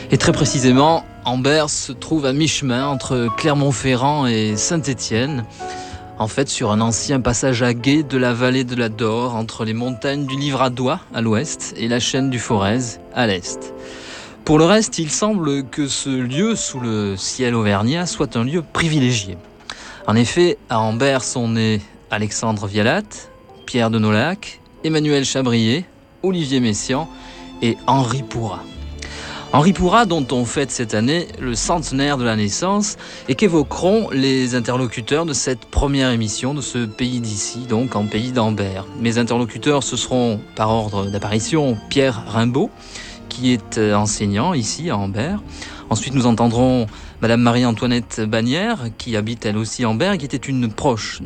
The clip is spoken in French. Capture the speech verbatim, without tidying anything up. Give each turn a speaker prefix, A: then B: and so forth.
A: Et très précisément, Ambert se trouve à mi-chemin entre Clermont-Ferrand et Saint-Étienne. En fait, sur un ancien passage à gué de la vallée de la Dore, entre les montagnes du Livradois à l'ouest et la chaîne du Forez à l'est. Pour le reste, il semble que ce lieu sous le ciel auvergnat soit un lieu privilégié. En effet, à Ambert sont nés Alexandre Vialat, Pierre de Nolac, Emmanuel Chabrier, Olivier Messiaen et Henri Pourrat. Henri Pourrat, dont on fête cette année le centenaire de la naissance et qu'évoqueront les interlocuteurs de cette première émission de ce Pays d'ici, donc en Pays d'Ambert. Mes interlocuteurs, ce seront par ordre d'apparition Pierre Rimbaud, qui est enseignant ici à Ambert. Ensuite, nous entendrons Madame Marie-Antoinette Bagnères, qui habite elle aussi à Ambert et qui était une proche